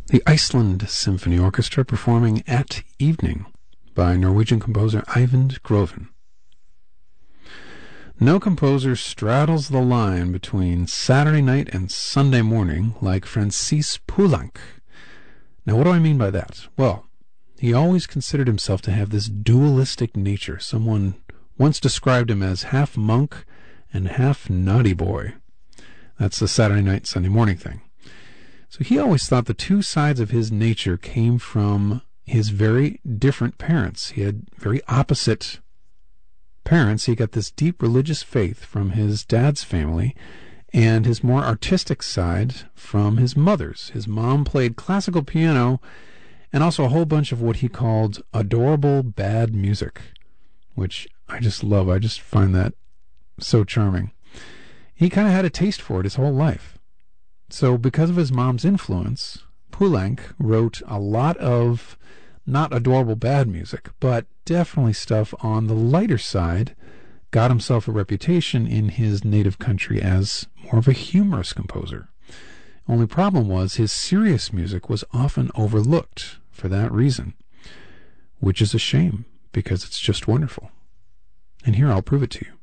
The Iceland Symphony Orchestra performing At Evening by Norwegian composer Eyvind Groven. No composer straddles the line between Saturday night and Sunday morning like Francis Poulenc. Now, what do I mean by that? Well, he always considered himself to have this dualistic nature. Someone once described him as half monk and half naughty boy. That's the Saturday night, Sunday morning thing. So he always thought the two sides of his nature came from his very different parents. He had very opposite parents. He got this deep religious faith from his dad's family, and his more artistic side from his mother's. His mom played classical piano and also a whole bunch of what he called adorable bad music, which I just love. I just find that so charming. He kind of had a taste for it his whole life. So because of his mom's influence, Poulenc wrote a lot of not adorable bad music, but definitely stuff on the lighter side, got himself a reputation in his native country as more of a humorous composer. Only problem was his serious music was often overlooked for that reason, which is a shame because it's just wonderful. And here I'll prove it to you.